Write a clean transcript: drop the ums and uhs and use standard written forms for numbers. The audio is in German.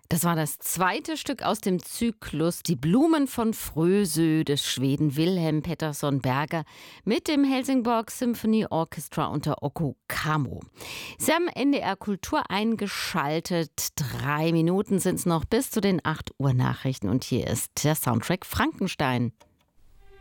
Das war das zweite Stück aus dem Zyklus Die Blumen von Frösö des Schweden Wilhelm Pettersson Berger mit dem Helsingborg Symphony Orchestra unter Okko Kamo. Sie haben NDR Kultur eingeschaltet. 3 Minuten sind es noch bis zu den 8 Uhr Nachrichten und hier ist der Soundtrack Frankenstein.